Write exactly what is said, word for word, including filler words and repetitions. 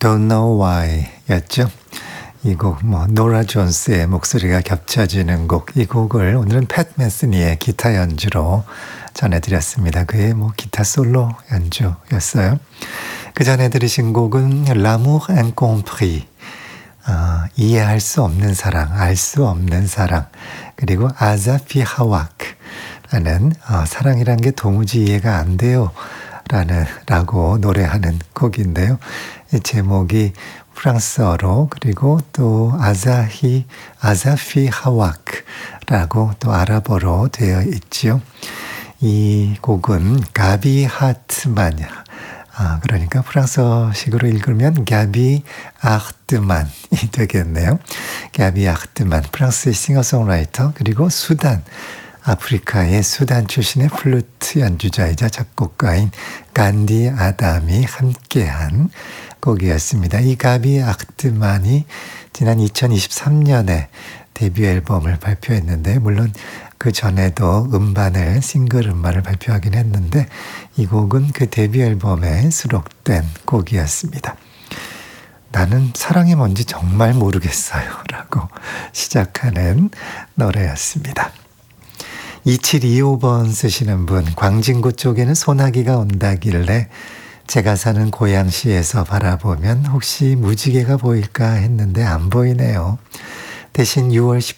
Don't Know Why 였죠. 이 곡, 뭐, 노라 존스의 목소리가 겹쳐지는 곡, 이 곡을 오늘은 팻 메스니의 기타 연주로 전해드렸습니다. 그의 뭐, 기타 솔로 연주였어요. 그 전에 들으신 곡은 L'amour incompris, 어, 이해할 수 없는 사랑, 알 수 없는 사랑, 그리고 아자피 하와크 라는 어, 사랑이란 게 도무지 이해가 안 돼요 라는 라고 노래하는 곡인데요. 이 제목이 프랑스어로 그리고 또 아자히 아자피 하와크라고 또 아랍어로 되어 있지요. 이 곡은 가비 하트만, 아, 그러니까 프랑스어식으로 읽으면 가비 아흐트만이 되겠네요. 가비 아흐트만, 프랑스의 싱어송라이터, 그리고 수단, 아프리카의 수단 출신의 플루트 연주자이자 작곡가인 간디 아담이 함께한 곡이었습니다. 이 가비 아흐트만이 지난 이천이십삼 년에 데뷔 앨범을 발표했는데, 물론 그 전에도 음반을, 싱글 음반을 발표하긴 했는데, 이 곡은 그 데뷔 앨범에 수록된 곡이었습니다. 나는 사랑이 뭔지 정말 모르겠어요 라고 시작하는 노래였습니다. 이칠이오 번 쓰시는 분, 광진구 쪽에는 소나기가 온다길래 제가 사는 고양시에서 바라보면 혹시 무지개가 보일까 했는데 안 보이네요. 대신 유월